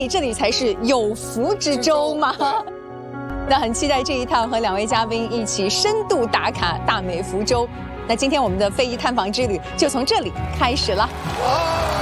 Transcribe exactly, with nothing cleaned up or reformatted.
这里才是有福之州吗？那很期待这一趟和两位嘉宾一起深度打卡大美福州。那今天我们的非遗探访之旅就从这里开始了。